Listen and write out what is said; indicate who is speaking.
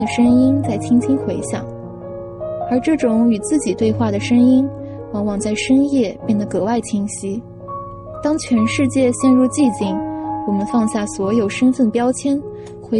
Speaker 1: 的声音在轻轻回响，而这种与自己对话的声音往往在深夜变得格外清晰。当全世界陷入寂静，我们放下所有身份标签，